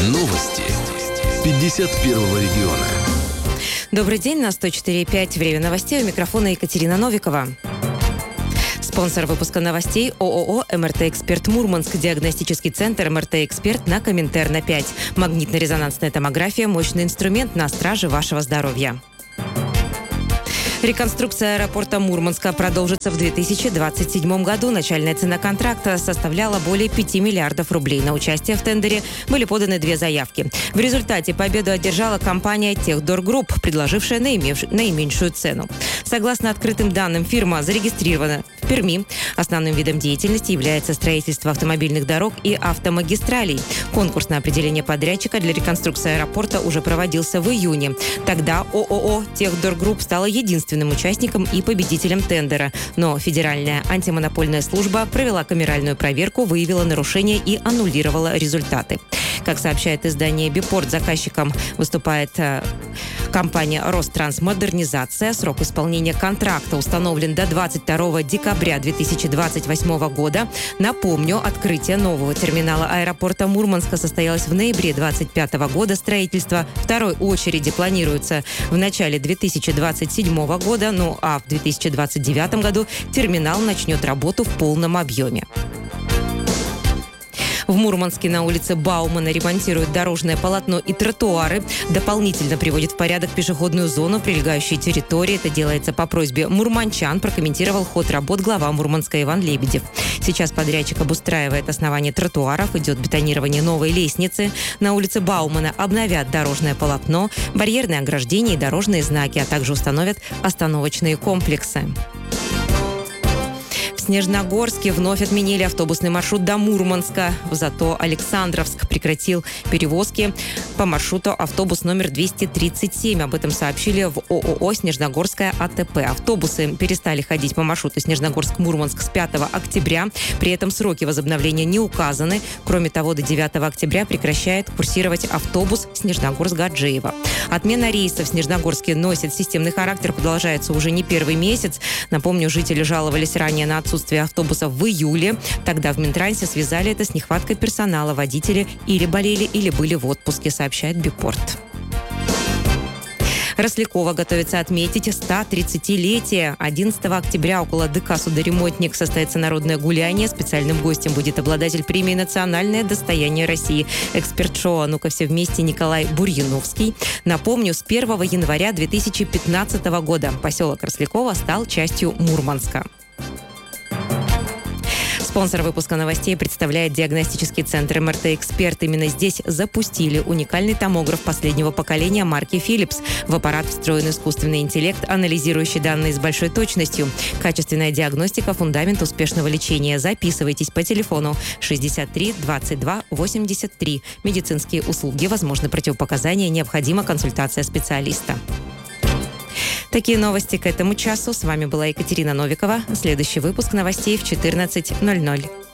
Новости 51-го региона. Добрый день, на 104.5 «Время новостей». У микрофона Екатерина Новикова. Спонсор выпуска новостей – ООО «МРТ-Эксперт Мурманск», диагностический центр «МРТ-Эксперт» на Коминтерна 5. Магнитно-резонансная томография – мощный инструмент на страже вашего здоровья. Реконструкция аэропорта Мурманска продолжится в 2027 году. Начальная цена контракта составляла более 5 миллиардов рублей. На участие в тендере были поданы 2 заявки. В результате победу одержала компания «Техдоргрупп», предложившая наименьшую цену. Согласно открытым данным, фирма зарегистрирована в Перми. Основным видом деятельности является строительство автомобильных дорог и автомагистралей. Конкурс на определение подрядчика для реконструкции аэропорта уже проводился в июне. Тогда ООО «Техдоргрупп» стала единственным участником и победителем тендера. Но Федеральная антимонопольная служба провела камеральную проверку, выявила нарушения и аннулировала результаты. Как сообщает издание «Бипорт», заказчиком выступает компания «Ространсмодернизация». Срок исполнения контракта установлен до 22 декабря 2028 года. Напомню, открытие нового терминала аэропорта Мурманска состоялось в ноябре 2025 года. Строительство второй очереди планируется в начале 2027 года, а в 2029 году терминал начнет работу в полном объеме. В Мурманске на улице Баумана ремонтируют дорожное полотно и тротуары. Дополнительно приводят в порядок пешеходную зону, прилегающей территории. Это делается по просьбе мурманчан, прокомментировал ход работ глава Мурманска Иван Лебедев. Сейчас подрядчик обустраивает основание тротуаров, идет бетонирование новой лестницы. На улице Баумана обновят дорожное полотно, барьерные ограждения и дорожные знаки, а также установят остановочные комплексы. В Снежногорске вновь отменили автобусный маршрут до Мурманска. Зато Александровск прекратил перевозки по маршруту автобус номер 237. Об этом сообщили в ООО «Снежногорская АТП». Автобусы перестали ходить по маршруту Снежногорск-Мурманск с 5 октября. При этом сроки возобновления не указаны. Кроме того, до 9 октября прекращает курсировать автобус Снежногорск-Гаджиево. Отмена рейса в Снежногорске носит системный характер, продолжается уже не первый месяц. Напомню, жители жаловались ранее на отсутствие автобусов в июле. Тогда в Минтрансе связали это с нехваткой персонала. Водители или болели, или были в отпуске, сообщает Бипорт. Рослякова готовится отметить 130-летие. 11 октября около ДК «Судоремонтник» состоится народное гуляние. Специальным гостем будет обладатель премии «Национальное достояние России». Эксперт шоу «А ну-ка все вместе» Николай Бурьяновский. Напомню, с 1 января 2015 года поселок Рослякова стал частью Мурманска. Спонсор выпуска новостей представляет диагностический центр МРТ-Эксперт. Именно здесь запустили уникальный томограф последнего поколения марки Philips. В аппарат встроен искусственный интеллект, анализирующий данные с большой точностью. Качественная диагностика – фундамент успешного лечения. Записывайтесь по телефону 63 22 83. Медицинские услуги, возможны противопоказания, необходима консультация специалиста. Такие новости к этому часу. С вами была Екатерина Новикова. Следующий выпуск новостей в 14:00.